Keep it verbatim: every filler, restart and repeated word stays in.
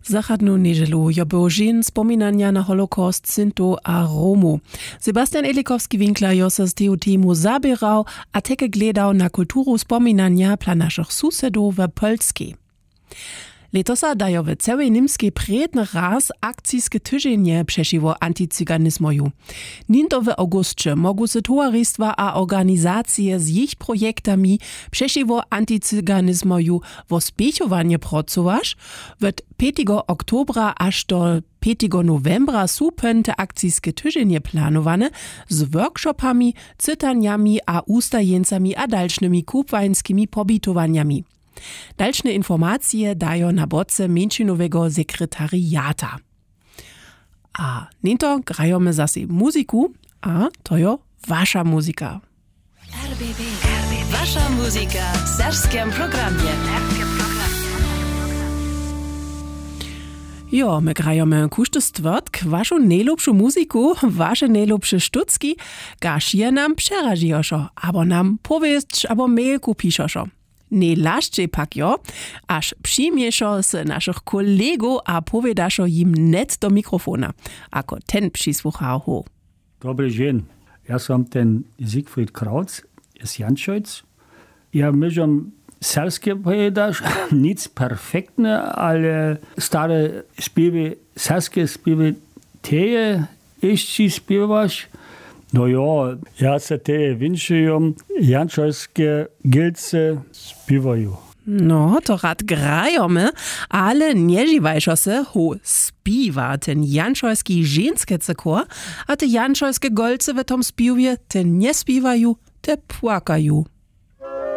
Zachadnu niedzielu jo był żin spominania na Holocaust, Sinto a Romu. Sebastian Elikowski-Winkler jo se z teu temu zabierał, a teke gledał na kulturu spominania dla naszych susedów w Polskiej. Letosa dajo w całej Nimskiej predny raz akcijskie tydzienie przeciwko antycyganizmoju. Ninto w augustie mogą se towarzystwa a organizacje z ich projektami przeciwko antycyganizmoju w ospiechowanie pracować. Od piątego oktobra aż do piątego novembra są te akcijskie tydzienie planowane z workshopami, cytaniami a ustajeńcami a dalsznymi kupwańskimi pobitowaniami. Dalsze informacje dają na boce męczynowego sekretariata. A ninto grajemy zase muzyku, a to jo wasza muzyka. R B B, wasza muzyka w serbskim programie. Jo, my grajemy kuszty stwórtk, waszą najlepszą muzyku, wasze najlepsze sztuczki, gaż je nam przerażioszo, abo nam powieść, abo mailku piszoszo. Nie laszcze pak jo, aż przyjmieszo z naszych kolegów a powiedaszo im net do mikrofona, ako ten przysłuchał ho. Dobry dzień, ja sam ten Siegfried Krautz z Janczojc. Ja myżam serskie pojedasz, nic perfektne, ale stare śpiewy, serskie śpiewy teje jeszcze śpiewasz. No jo, ja se te winšujem, jančojskie gilce spiewają. No, to rad grajemy, ale nie žiwajšo se ho spiwa ten jančojski ženske cekor, a te jančojskie golce w tom spiwie te nie spiwają, te płakają.